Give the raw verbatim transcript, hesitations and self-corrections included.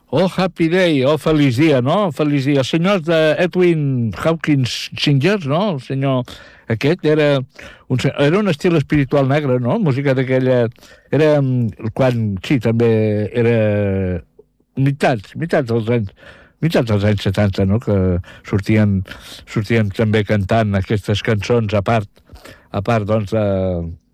Oh, Happy Day, oh, feliç dia, no? Feliç dia. Els senyors d'Edwin Hawkins Singers, no? El senyor aquest era un, era un estil espiritual negre, no? Música d'aquella... Era quan, sí, també era meitats, meitats dels anys, meitats dels anys setanta, no? Que sortien, sortien també cantant aquestes cançons a part, a part, doncs, de